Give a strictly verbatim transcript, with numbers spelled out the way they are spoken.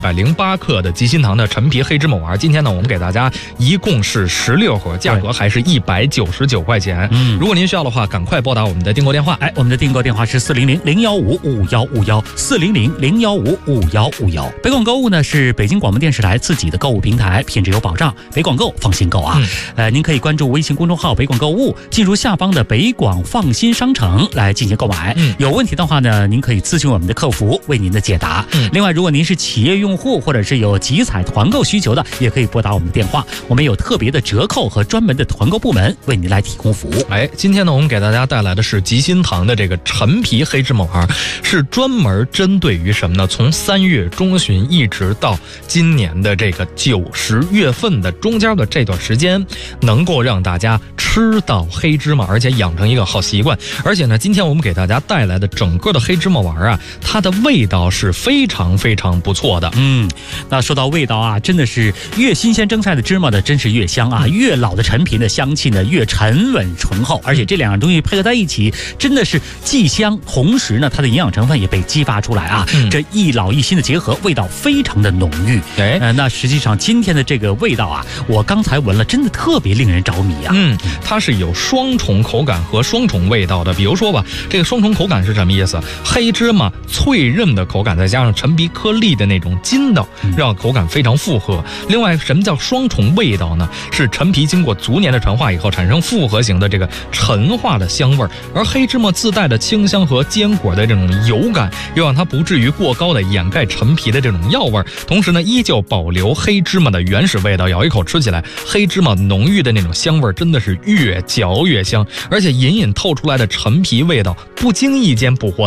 百零八克的吉心堂的陈皮黑芝麻丸，今天呢，我们给大家一共是十六盒，价格还是一百九十九块钱。嗯，如果您需要的话，赶快拨打我们的订购电话。 哎，我们的订购电话是四零零零幺五五幺五幺四零零零幺五五幺五幺。北广购物呢是北京广播电视台自己的购物平台，品质有保障，北广购放心购啊。嗯、呃，您可以关注微信公众号北广购物，进入下方的北广放心商城来进行购买。嗯，有问题的话呢，您可以咨询我们的客服为您的解答。嗯，另外，如果您是企业用户或者是有集采团购需求的，也可以拨打我们的电话，我们有特别的折扣和专门的团购部门为您来提供服务。 哎，今天呢，我们给大家带来的是吉心堂的这个陈皮黑芝麻丸，是专门针对于什么呢？从三月中旬一直到今年的这个九十月份的中间的这段时间，能够让大家吃到黑芝麻，而且养成一个好习惯。而且呢，今天我们给大家带来的整个的黑芝麻丸啊，它的味道是非常非常不错的。 嗯，那说到味道啊，真的是越新鲜蒸菜的芝麻呢，真是越香啊；越老的陈皮的香气呢，越沉稳醇厚。而且这两样东西配合在一起，真的是既香，同时呢，它的营养成分也被激发出来啊。嗯、这一老一新的结合，味道非常的浓郁。哎、呃，那实际上今天的这个味道啊，我刚才闻了，真的特别令人着迷啊。 嗯，它是有双重口感和双重味道的。比如说吧，这个双重口感是什么意思？黑芝麻脆韧的口感，再加上陈皮颗粒的那种筋道，让口感非常复合。另外，什么叫双重味道呢？是陈皮经过逐年的陈化以后，产生复合型的这个陈化的香味儿，而黑芝麻自带的清香和坚果的这种油感，又让它不至于过高的掩盖陈皮的这种药味儿，同时呢，依旧保留黑芝麻的原始味道。咬一口吃起来，黑芝麻浓郁的那种香味儿，真的是越嚼越香，而且隐隐透出来的陈皮味道，不经意间捕获